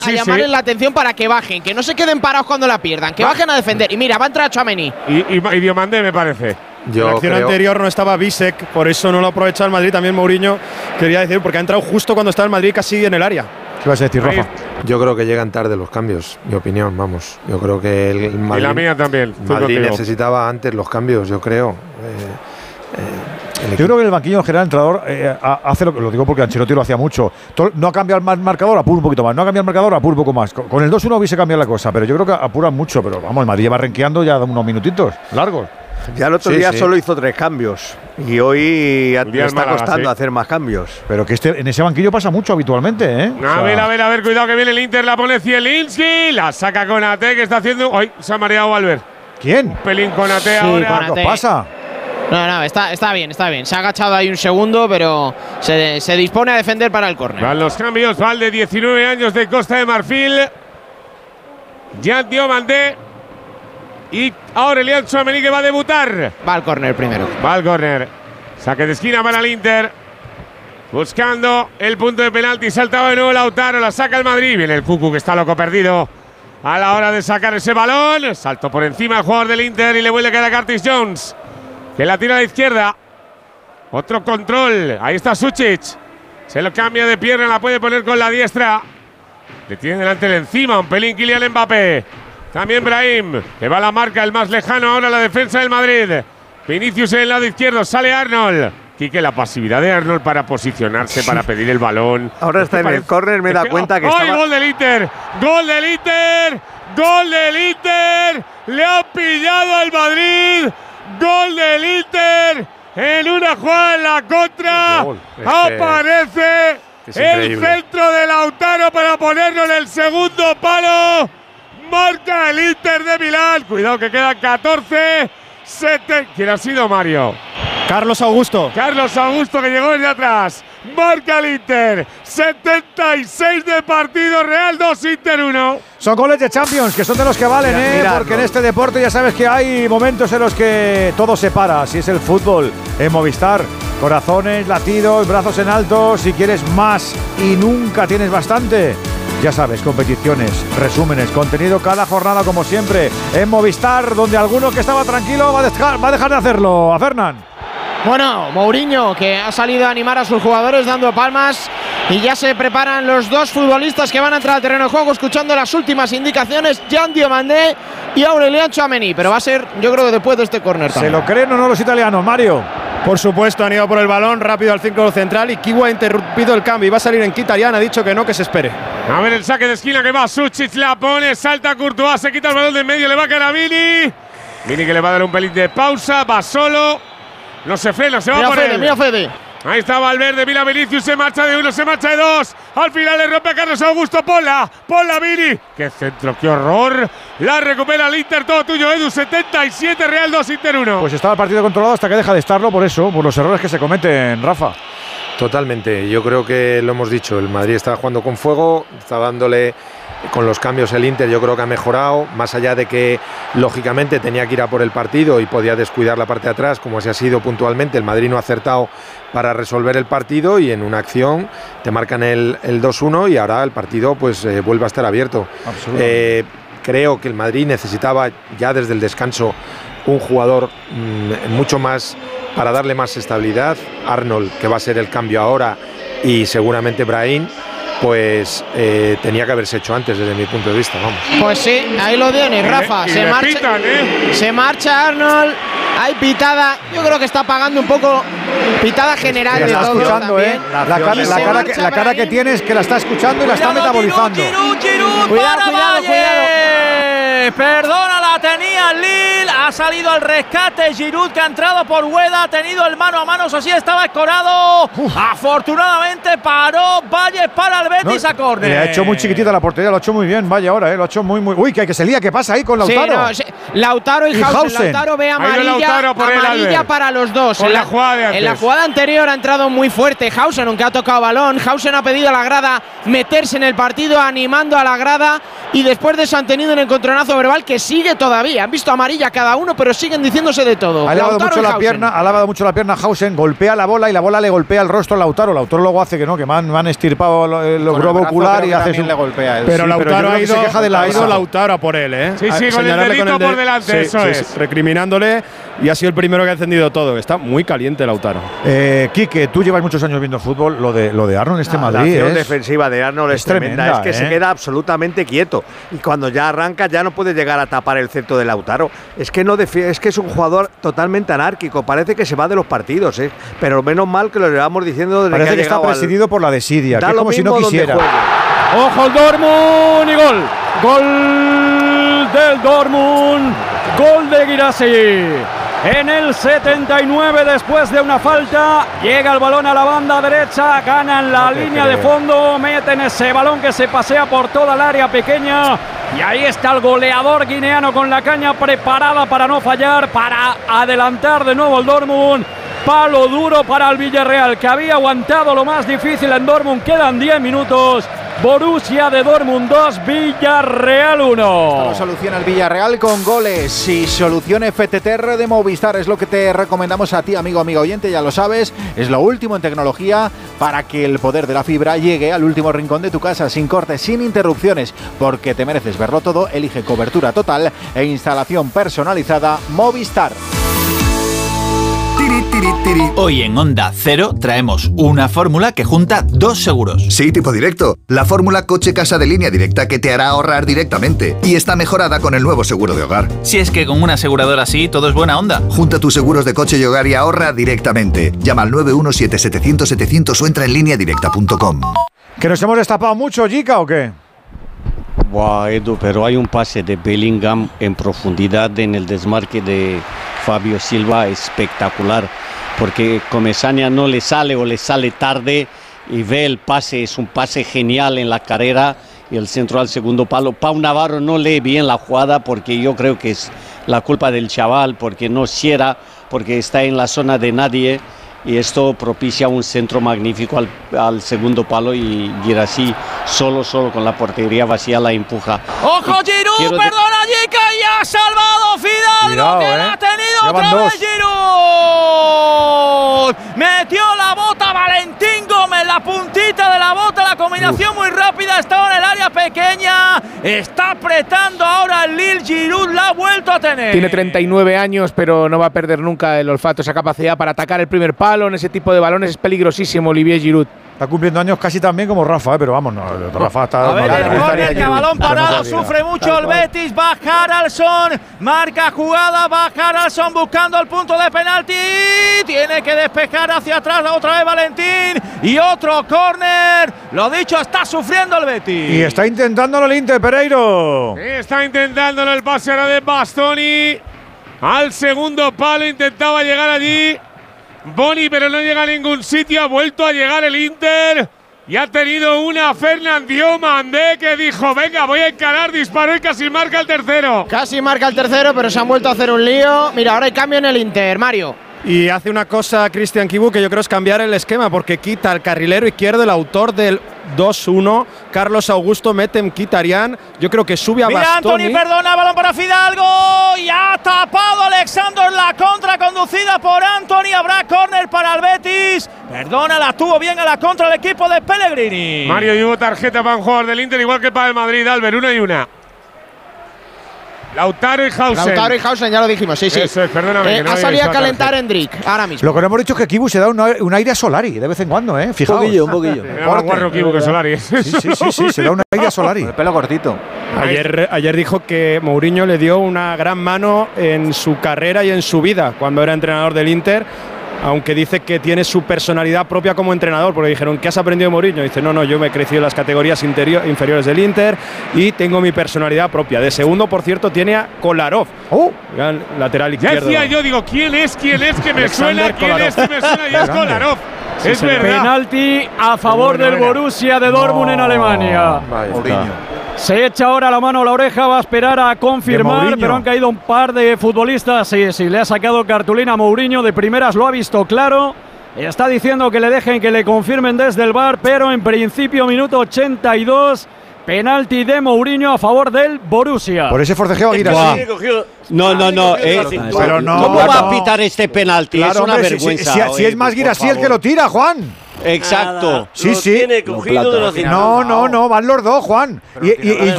a llamarles la atención para que bajen, que no se queden parados cuando la pierdan, que bajen a defender. Y mira, va a entrar Tchouaméni. Y Diomandé, me parece. En la acción anterior no estaba Bisek, por eso no lo ha aprovechado el Madrid. También Mourinho quería decir, porque ha entrado justo cuando estaba el Madrid casi en el área. ¿Qué vas a decir, Rafa? Yo creo que llegan tarde los cambios, mi opinión, vamos. Yo creo que el Madrid, y la mía también. Madrid necesitaba antes los cambios, yo creo. Yo creo que el banquillo en general, el entrenador hace lo digo porque Ancelotti lo hacía mucho. No ha cambiado el marcador, apura un poquito más. No ha cambiado el marcador, apura un poco más. Con el 2-1 hubiese cambiado la cosa, pero yo creo que apura mucho. Pero vamos, el Madrid lleva renqueando ya unos minutitos largos. Ya el otro día solo hizo 3 cambios y hoy le está costando hacer más cambios. Pero que en ese banquillo pasa mucho habitualmente, ¿eh? A ver, cuidado que viene el Inter, la pone Zielinski, la saca Konaté, que está haciendo… ¡Ay! Se ha mareado Albert. ¿Quién? Un pelín Konaté ahora. Konaté. ¿Qué pasa? No, está bien. Se ha agachado ahí un segundo, pero se dispone a defender para el córner. Van los cambios, va el de 19 años de Costa de Marfil. Jan Diomandé. Y Aurelian Tchouaméni, que va a debutar. Va al córner primero. Va al córner. Saque de esquina para el Inter. Buscando el punto de penalti. Saltaba de nuevo Lautaro. La saca el Madrid. Viene el Cucu, que está loco perdido a la hora de sacar ese balón. Saltó por encima el jugador del Inter y le vuelve a quedar a Curtis Jones, que la tira a la izquierda. Otro control. Ahí está Sučić. Se lo cambia de pierna. La puede poner con la diestra. Le tiene delante de encima. Un pelín Kylian Mbappé. También Brahim, que va a la marca, el más lejano ahora la defensa del Madrid. Vinicius en el lado izquierdo, sale Arnold. Quique, la pasividad de Arnold para posicionarse, para pedir el balón. Ahora está en el córner, me da cuenta que ¡ay, gol del Inter! ¡Gol del Inter! ¡Gol del Inter! ¡Le ha pillado al Madrid! ¡Gol del Inter! En una jugada en la contra. Aparece el centro de Lautaro para ponerlo en el segundo palo. Marca el Inter de Milán. Cuidado que quedan 14. ¿Quién ha sido, Mario? Carlos Augusto. Carlos Augusto, que llegó desde atrás. Marca el Inter. 76 de partido, Real 2, Inter 1. Son goles de Champions, que son de los que valen, porque en este deporte ya sabes que hay momentos en los que todo se para. Así es el fútbol en Movistar. Corazones, latidos, brazos en alto. Si quieres más y nunca tienes bastante, ya sabes, competiciones, resúmenes, contenido cada jornada como siempre en Movistar, donde alguno que estaba tranquilo va a dejar de hacerlo. A Fernán. Bueno, Mourinho, que ha salido a animar a sus jugadores dando palmas, y ya se preparan los dos futbolistas que van a entrar al terreno de juego, escuchando las últimas indicaciones, Jan Diomandé y Aurelian Tchouaméni, pero va a ser, yo creo, después de este córner también. ¿Se lo creen o no los italianos, Mario? Por supuesto, han ido por el balón rápido al círculo central y Kiwa ha interrumpido el cambio y va a salir en Mkhitaryan. Ha dicho que no, que se espere. A ver el saque de esquina que va Sučić, la pone, salta Courtois, se quita el balón de en medio, le va a caer a Vini. Vini, que le va a dar un pelín de pausa, va solo, no se frena, se va por él. Mira Fede. Ahí está Valverde, mira Vinicius, se marcha de uno, se marcha de dos. Al final le rompe a Carlos Augusto, ponla Vini. ¡Qué centro, qué horror! La recupera el Inter, todo tuyo, Edu. 77, Real 2, Inter 1. Pues estaba el partido controlado hasta que deja de estarlo, por eso, por los errores que se cometen, Rafa. Totalmente, yo creo que lo hemos dicho, el Madrid está jugando con fuego, está dándole con los cambios el Inter, yo creo que ha mejorado, más allá de que lógicamente tenía que ir a por el partido y podía descuidar la parte de atrás, como así ha sido puntualmente. El Madrid no ha acertado para resolver el partido y en una acción te marcan el 2-1 y ahora el partido pues vuelve a estar abierto. Creo que el Madrid necesitaba ya desde el descanso un jugador mucho más para darle más estabilidad. Arnold, que va a ser el cambio ahora, y seguramente Brahim, pues tenía que haberse hecho antes desde mi punto de vista, vamos. Pues sí, ahí lo tienes, Rafa. Se marcha Arnold. Hay pitada, yo creo que está pagando un poco pitada general de todo. Escuchando, la cara que tiene es que la está escuchando y la está metabolizando. Cuidado. Perdona, la tenía Lille, ha salido al rescate Giroud, que ha entrado por Ueda, ha tenido el mano a mano, eso sí, estaba escorado. Afortunadamente paró Valles para el Betis a córner. Le ha hecho muy chiquitita la portería, lo ha hecho muy bien, vaya ahora, lo ha hecho muy… Uy, que se lía, ¿qué pasa ahí con Lautaro? Lautaro y Hausen. Lautaro ve amarilla para los dos. En la jugada anterior ha entrado muy fuerte Hausen, aunque ha tocado balón. Hausen ha pedido a la grada meterse en el partido, animando a la grada, y después de eso han tenido un encontronazo verbal que sigue todavía. Han visto amarilla cada uno. 1, pero siguen diciéndose de todo. Ha lavado mucho la pierna Hausen, golpea la bola y la bola le golpea el rostro a Lautaro. Lautaro luego hace que no, que me han estirpado el globo ocular y hace le golpea él. Pero Lautaro ha ido, se queja de ha ido Lautaro a por él, ¿eh? Sí, con el dedito por delante, eso es. Recriminándole, y ha sido el primero que ha encendido todo. Está muy caliente Lautaro. Quique, tú llevas muchos años viendo fútbol. Lo de Arnold Madrid. La acción defensiva de Arnold es tremenda. Es que se queda absolutamente quieto. Y cuando ya arranca, ya no puede llegar a tapar el centro de Lautaro. Es que es un jugador totalmente anárquico. Parece que se va de los partidos, ¿eh? Pero menos mal que lo llevamos diciendo desde Parece que está presidido por la desidia, que es como si no quisiera. Ojo el Dortmund y gol. Gol del Dortmund. Gol de Guirassy. En el 79, después de una falta, llega el balón a la banda derecha, ganan la línea de fondo, meten ese balón que se pasea por toda el área pequeña. Y ahí está el goleador guineano con la caña preparada para no fallar, para adelantar de nuevo el Dortmund. Palo duro para el Villarreal, que había aguantado lo más difícil en Dortmund. Quedan 10 minutos. Borussia de Dortmund 2, Villarreal 1. Esto lo soluciona el Villarreal con goles y solución FTTR de Movistar. Es lo que te recomendamos a ti, amigo oyente, ya lo sabes. Es lo último en tecnología para que el poder de la fibra llegue al último rincón de tu casa, sin cortes, sin interrupciones, porque te mereces verlo todo. Elige cobertura total e instalación personalizada Movistar. Hoy en Onda Cero traemos una fórmula que junta dos seguros. Sí, tipo directo. La fórmula coche-casa de Línea Directa que te hará ahorrar directamente. Y está mejorada con el nuevo seguro de hogar. Si es que con una aseguradora así todo es buena onda. Junta tus seguros de coche y hogar y ahorra directamente. Llama al 917-700-700 o entra en lineadirecta.com. ¿Que nos hemos destapado mucho, Jica, o qué? Buah, Edu, pero hay un pase de Bellingham en profundidad en el desmarque de Fabio Silva espectacular, porque Comesaña no le sale o le sale tarde y ve el pase, es un pase genial en la carrera y el centro al segundo palo. Pau Navarro no lee bien la jugada, porque yo creo que es la culpa del chaval, porque no cierra, porque está en la zona de nadie, y esto propicia un centro magnífico al segundo palo, y Guirassy solo con la portería vacía la empuja. ¡Ojo Giroud! ¡Perdona Jica! ¡Y ha salvado Fidalgo! ¡Que la ha tenido otra vez Giroud! Metió la bota Valentín Gómez, la puntita de la bota, la combinación muy rápida, estaba en el área pequeña, está apretando ahora el Lille. Giroud la ha vuelto a tener. Tiene 39 años, pero no va a perder nunca el olfato, esa capacidad para atacar el primer palo en ese tipo de balones. Es peligrosísimo Olivier Giroud. Está cumpliendo años casi también como Rafa, pero vamos, no, Rafa está... A ver, el córner, que a balón parado sufre mucho el Betis. Va Haralson, marca jugada, va Haralson buscando el punto de penalti. Tiene que despejar hacia atrás otra vez Valentín. Y otro córner. Lo dicho, está sufriendo el Betis. Y está intentándolo el Inter, Pereiro. Está intentándolo el pase ahora de Bastoni. Al segundo palo intentaba llegar allí Boni, pero no llega a ningún sitio. Ha vuelto a llegar el Inter y ha tenido una Fernand Diomandé que dijo: venga, voy a encarar, disparó y casi marca el tercero. Casi marca el tercero, pero se han vuelto a hacer un lío. Mira, ahora hay cambio en el Inter, Mario. Y hace una cosa Cristian Kibu que yo creo es cambiar el esquema, porque quita al carrilero izquierdo, el autor del 2-1, Carlos Augusto, mete Mkhitaryan. Yo creo que sube a Bastoni. Mira, Antony, perdona, balón para Fidalgo. Y ha tapado Alexander la contra conducida por Antony. Habrá córner para el Betis. Perdona, la tuvo bien a la contra el equipo de Pellegrini. Mario, llevó tarjeta para un jugador del Inter, igual que para el Madrid. Albert, 1-1. Lautaro y Hausen. Ya lo dijimos, sí. Eso es, perdóname. Ha salido a calentar Endrick ahora mismo. Lo que no hemos dicho es que Kibu se da un aire a Solari de vez en cuando, ¿eh? Fijaos. Un poquillo. Más guarro Kibu que Solari. Sí, se da un aire a Solari. El pelo cortito. Ayer dijo que Mourinho le dio una gran mano en su carrera y en su vida cuando era entrenador del Inter, aunque dice que tiene su personalidad propia como entrenador, porque dijeron: ¿qué has aprendido de Mourinho? Dice: no, yo me he crecido en las categorías inferiores del Inter y tengo mi personalidad propia. De segundo, por cierto, tiene a Kolarov, lateral izquierdo. Ya decía yo, digo, ¿quién es que me suena? ¿Quién es que me suena? Y es Kolarov. Es verdad. Penalti a favor del Borussia de Dortmund en Alemania. Mourinho. Se echa ahora la mano a la oreja, va a esperar a confirmar, pero han caído un par de futbolistas. Sí, le ha sacado cartulina a Mourinho, de primeras lo ha visto claro. Está diciendo que le dejen, que le confirmen desde el VAR, pero en principio, minuto 82, Penalti de Mourinho a favor del Borussia. Por ese forcejeo Guirassi. No. Pero no. ¿Cómo va a pitar este penalti? Claro, es una hombre, vergüenza. Si es más Guirassi el que lo tira, Juan. Exacto. Sí. Tiene cogido de los No, van los dos, Juan. Y